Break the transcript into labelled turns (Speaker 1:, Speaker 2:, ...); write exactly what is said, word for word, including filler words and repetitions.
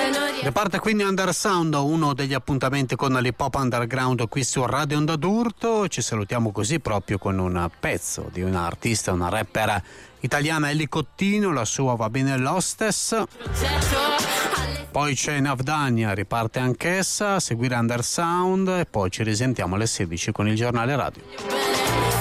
Speaker 1: Riparte quindi Undersound, uno degli appuntamenti con l'hip hop underground qui su Radio Onda d'Urto. Ci salutiamo così proprio con un pezzo di una artista, una rapper italiana, Ellie Cottino, la sua Va bene l'Hostess. Poi c'è Navdania, riparte anch'essa, a seguire Undersound e poi ci risentiamo alle sedici con il giornale radio.